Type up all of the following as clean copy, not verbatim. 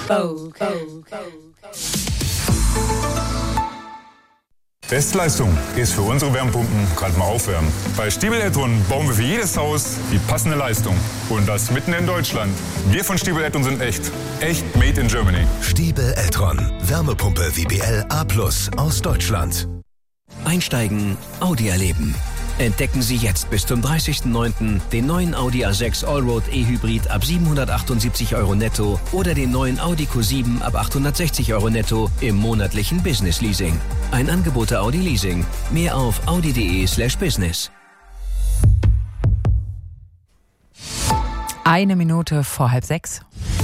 Bestleistung ist für unsere Wärmepumpen gerade mal aufwärmen. Bei Stiebel Eltron bauen wir für jedes Haus die passende Leistung. Und das mitten in Deutschland. Wir von Stiebel Eltron sind echt. Echt made in Germany. Stiebel Eltron. Wärmepumpe WBL A+ aus Deutschland. Einsteigen, Audi erleben. Entdecken Sie jetzt bis zum 30.09. den neuen Audi A6 Allroad E-Hybrid ab 778 € netto oder den neuen Audi Q7 ab 860 € netto im monatlichen Business Leasing. Ein Angebot der Audi Leasing. Mehr auf audi.de/business. 1 Minute vor 5:30.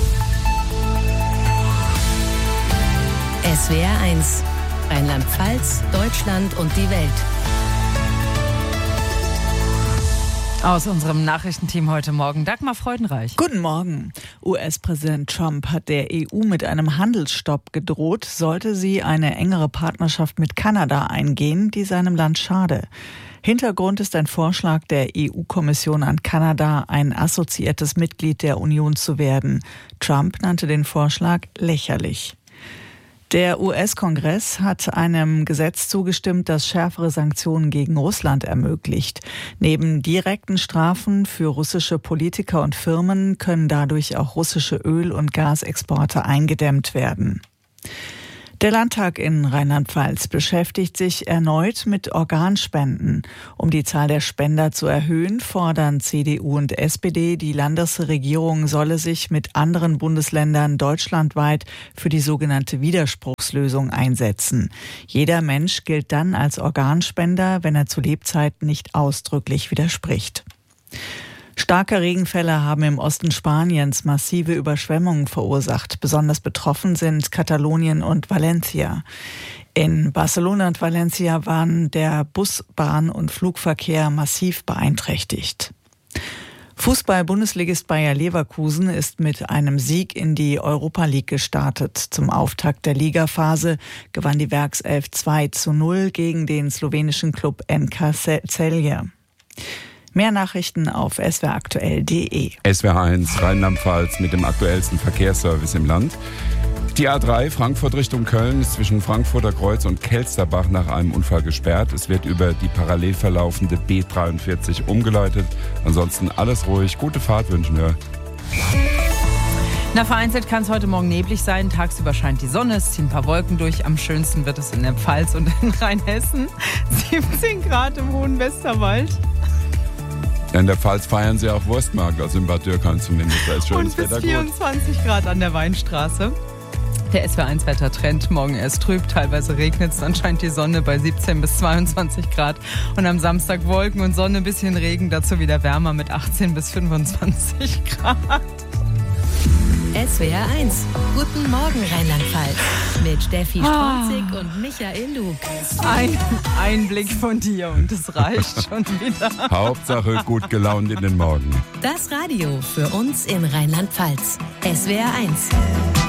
SWR 1. Rheinland-Pfalz, Deutschland und die Welt. Aus unserem Nachrichtenteam heute Morgen Dagmar Freudenreich. Guten Morgen. US-Präsident Trump hat der EU mit einem Handelsstopp gedroht, sollte sie eine engere Partnerschaft mit Kanada eingehen, die seinem Land schade. Hintergrund ist ein Vorschlag der EU-Kommission an Kanada, ein assoziiertes Mitglied der Union zu werden. Trump nannte den Vorschlag lächerlich. Der US-Kongress hat einem Gesetz zugestimmt, das schärfere Sanktionen gegen Russland ermöglicht. Neben direkten Strafen für russische Politiker und Firmen können dadurch auch russische Öl- und Gasexporte eingedämmt werden. Der Landtag in Rheinland-Pfalz beschäftigt sich erneut mit Organspenden. Um die Zahl der Spender zu erhöhen, fordern CDU und SPD, die Landesregierung solle sich mit anderen Bundesländern deutschlandweit für die sogenannte Widerspruchslösung einsetzen. Jeder Mensch gilt dann als Organspender, wenn er zu Lebzeiten nicht ausdrücklich widerspricht. Starke Regenfälle haben im Osten Spaniens massive Überschwemmungen verursacht. Besonders betroffen sind Katalonien und Valencia. In Barcelona und Valencia waren der Bus-, Bahn- und Flugverkehr massiv beeinträchtigt. Fußball-Bundesligist Bayer Leverkusen ist mit einem Sieg in die Europa League gestartet. Zum Auftakt der Ligaphase gewann die Werkself 2:0 gegen den slowenischen Klub NK Celje. Mehr Nachrichten auf swraktuell.de. SWR 1 Rheinland-Pfalz mit dem aktuellsten Verkehrsservice im Land. Die A3 Frankfurt Richtung Köln ist zwischen Frankfurter Kreuz und Kelsterbach nach einem Unfall gesperrt. Es wird über die parallel verlaufende B43 umgeleitet. Ansonsten alles ruhig. Gute Fahrt wünschen wir. Vereinzelt kann es heute Morgen neblig sein. Tagsüber scheint die Sonne, es ziehen ein paar Wolken durch. Am schönsten wird es in der Pfalz und in Rheinhessen. 17 Grad im hohen Westerwald. In der Pfalz feiern sie auch Wurstmarkt, also in Bad Dürkheim zumindest. Da ist schönes Wetter. Und bis 24 Grad an der Weinstraße. Der SWR1-Wettertrend. Morgen erst trüb, teilweise regnet es, dann scheint die Sonne bei 17 bis 22 Grad. Und am Samstag Wolken und Sonne, ein bisschen Regen, dazu wieder wärmer mit 18 bis 25 Grad. SWR 1. Guten Morgen Rheinland-Pfalz. Mit Steffi Stronzig und Michael Lug. Ein Blick von dir und es reicht schon wieder. Hauptsache gut gelaunt in den Morgen. Das Radio für uns in Rheinland-Pfalz. SWR 1.